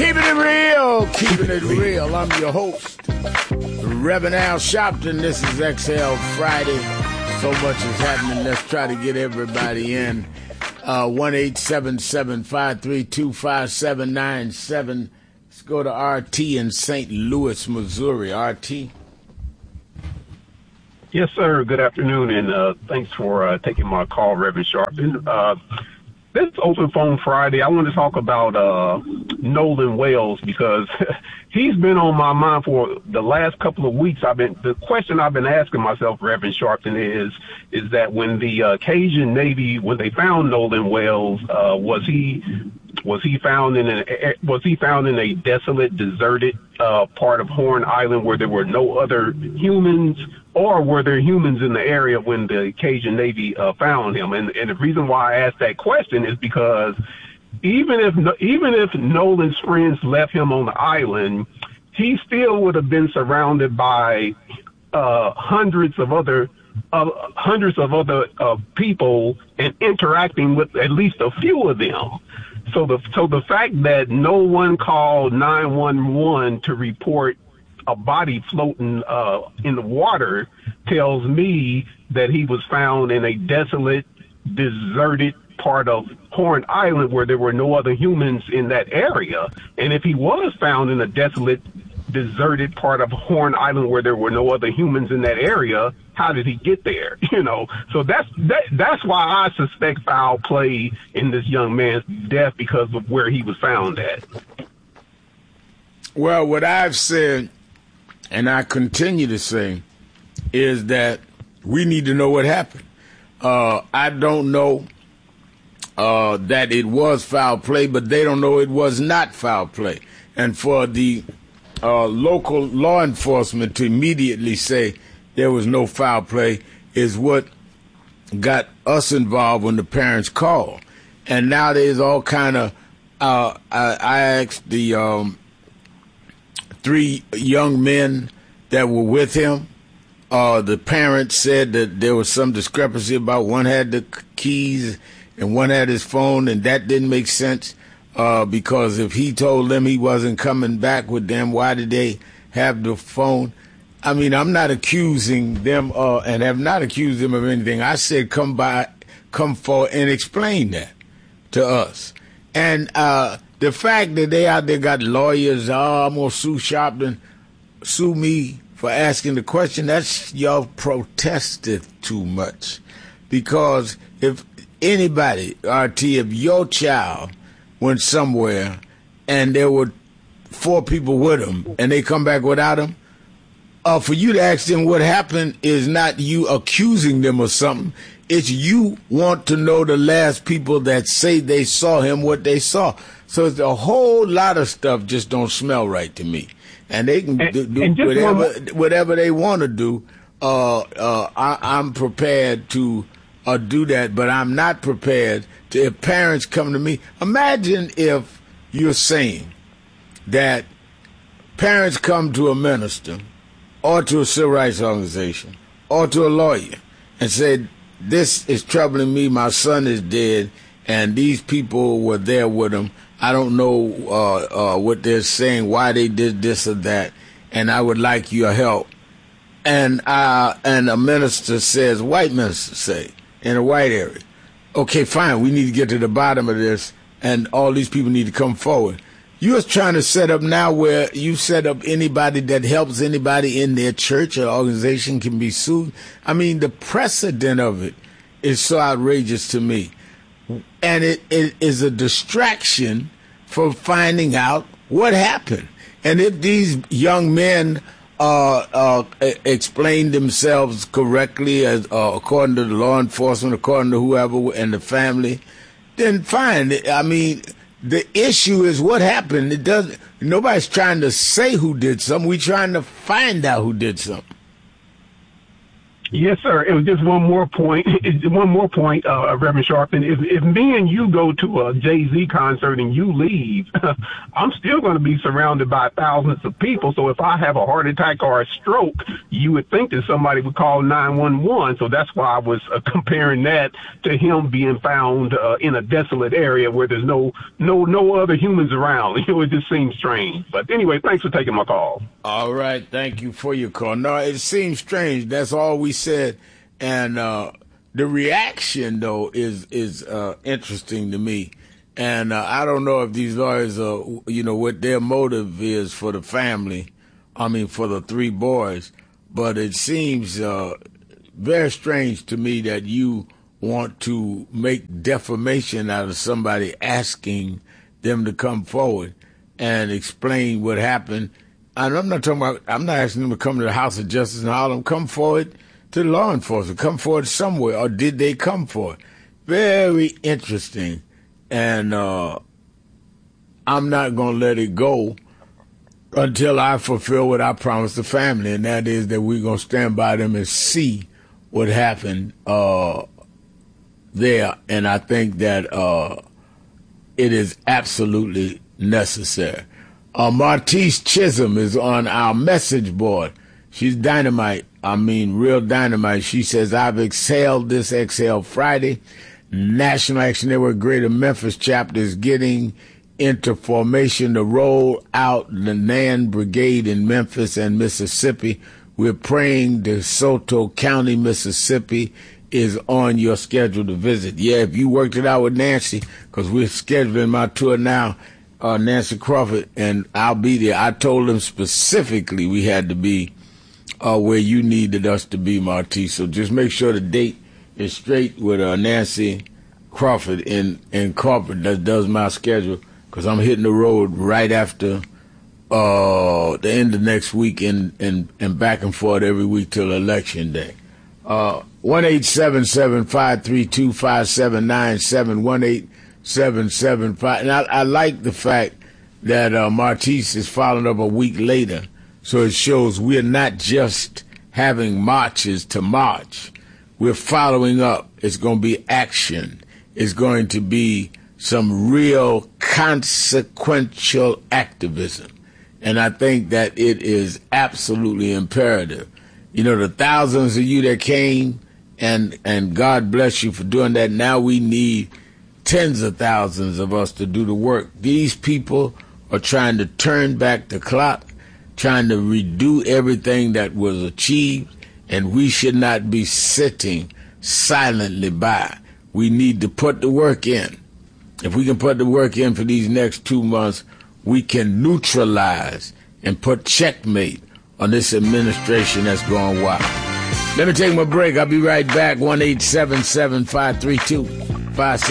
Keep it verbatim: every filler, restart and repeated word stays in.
Keeping it real, keeping it real. I'm your host, Reverend Al Sharpton. This is X L Friday. So much is happening. Let's try to get everybody in. Uh, one eight seven seven, five three two, five seven nine seven. Let's go to R T in Saint Louis, Missouri. R T. Yes, sir. Good afternoon, and uh, thanks for uh, taking my call, Reverend Sharpton. Uh, this Open Phone Friday, I want to talk about uh, Nolan Wells because he's been on my mind for the last couple of weeks. I've been the question I've been asking myself, Reverend Sharpton, is is that when the uh, Cajun Navy, when they found Nolan Wells, uh, was he was he found in an was he found in a desolate, deserted uh, part of Horn Island where there were no other humans? Or were there humans in the area when the Cajun Navy uh, found him? And, and the reason why I asked that question is because even if even if Nolan's friends left him on the island, he still would have been surrounded by uh, hundreds of other uh, hundreds of other uh, people and interacting with at least a few of them. So the so the fact that no one called nine one one to report a body floating uh, in the water tells me that he was found in a desolate, deserted part of Horn Island where there were no other humans in that area. And if he was found in a desolate, deserted part of Horn Island where there were no other humans in that area, how did he get there? You know, so that's that, that's why I suspect foul play in this young man's death because of where he was found at. Well, what I've said, and I continue to say, is that we need to know what happened. Uh, I don't know uh, that it was foul play, but they don't know it was not foul play. And for the uh, local law enforcement to immediately say there was no foul play is what got us involved when the parents called. And now there's all kind of, uh, I, I asked the um, three young men that were with him. Uh, the parents said that there was some discrepancy about one had the keys and one had his phone, and that didn't make sense uh, because if he told them he wasn't coming back with them, why did they have the phone? I mean, I'm not accusing them uh, and have not accused them of anything. I said come by, come forward and explain that to us. And uh, the fact that they out there got lawyers, oh, I'm going to sue Sharpton, sue me for asking the question, that's y'all protested too much. Because if anybody, R T, if your child went somewhere and there were four people with him and they come back without him, uh, for you to ask them what happened is not you accusing them of something. It's you want to know the last people that say they saw him, what they saw. So it's a whole lot of stuff just don't smell right to me. And they can and, do, do whatever one... whatever they want to do. Uh, uh, I, I'm prepared to uh, do that, but I'm not prepared to, if parents come to me. Imagine if you're saying that parents come to a minister or to a civil rights organization or to a lawyer and say, this is troubling me, my son is dead, and these people were there with him. I don't know uh, uh, what they're saying, why they did this or that, and I would like your help. And uh, and a minister says, white minister say, in a white area, okay, fine, we need to get to the bottom of this, and all these people need to come forward. You're trying to set up now where you set up anybody that helps anybody in their church or organization can be sued. I mean, the precedent of it is so outrageous to me. And it, it is a distraction from finding out what happened. And if these young men uh, uh, explain themselves correctly, as uh, according to the law enforcement, according to whoever and the family, then fine. I mean, the issue is what happened. It doesn't. Nobody's trying to say who did something. We're trying to find out who did something. Yes, sir. It was just one more point. One more point, uh, Reverend Sharpton. If, if me and you go to a Jay-Z concert and you leave, I'm still going to be surrounded by thousands of people. So if I have a heart attack or a stroke, you would think that somebody would call nine one one. So that's why I was uh, comparing that to him being found uh, in a desolate area where there's no no no other humans around. It just seems strange. But anyway, thanks for taking my call. All right. Thank you for your call. No, it seems strange. That's all we said. And uh, the reaction, though, is is uh, interesting to me. And uh, I don't know if these lawyers, uh, you know, what their motive is for the family, I mean, for the three boys. But it seems uh, very strange to me that you want to make defamation out of somebody asking them to come forward and explain what happened. And I'm not talking about, I'm not asking them to come to the House of Justice in Harlem. Come forward to the law enforcement. Come forward somewhere. Or did they come forward? Very interesting. And uh, I'm not going to let it go until I fulfill what I promised the family, and that is that we're going to stand by them and see what happened uh, there. And I think that uh, it is absolutely necessary. Uh, Martise Chisholm is on our message board. She's dynamite. I mean, real dynamite. She says, I've exhaled this Exhale Friday. National Action Network Greater Memphis chapter is getting into formation to roll out the N A N Brigade in Memphis and Mississippi. We're praying DeSoto County, Mississippi is on your schedule to visit. Yeah, if you worked it out with Nancy, because we're scheduling my tour now, uh, Nancy Crawford, and I'll be there. I told them specifically we had to be uh, where you needed us to be, Martise. So just make sure the date is straight with uh, Nancy Crawford in, in corporate that does my schedule, because I'm hitting the road right after uh, the end of next week and, and, and back and forth every week till election day. Uh, one eight seven seven, five three two, five seven nine seven, one eight seven seven five. And I, I like the fact that uh, Martise is following up a week later, so it shows we're not just having marches to march. We're following up. It's going to be action. It's going to be some real consequential activism. And I think that it is absolutely imperative. You know, the thousands of you that came, and and God bless you for doing that. Now we need tens of thousands of us to do the work. These people are trying to turn back the clock, trying to redo everything that was achieved, and we should not be sitting silently by. We need to put the work in. If we can put the work in for these next two months, we can neutralize and put checkmate on this administration that's going wild. Let me take my break. I'll be right back. one eight seven seven, five three two, five seven